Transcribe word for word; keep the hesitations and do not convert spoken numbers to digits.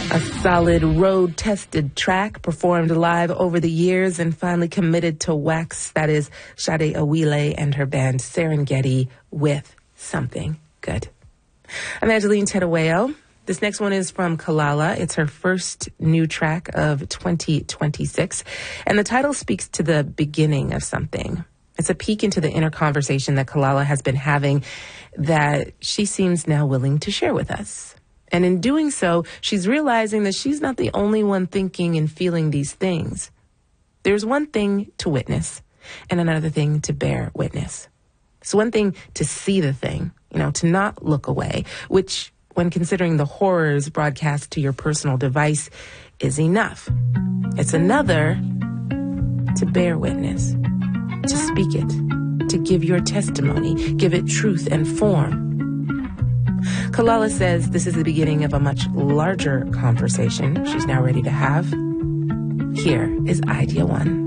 A solid road-tested track performed live over the years and finally committed to wax. That is Sade Awile and her band Serengeti with Something Good. I'm Angeline Tedaweo. This next one is from Kalala. It's her first new track of twenty twenty-six, and the title speaks to the beginning of something. It's a peek into the inner conversation that Kalala has been having that she seems now willing to share with us. And in doing so, she's realizing that she's not the only one thinking and feeling these things. There's one thing to witness and another thing to bear witness. It's one thing to see the thing, you know, to not look away, which, when considering the horrors broadcast to your personal device, is enough. It's another to bear witness, to speak it, to give your testimony, give it truth and form. Kalala says this is the beginning of a much larger conversation she's now ready to have. Here is Idea One.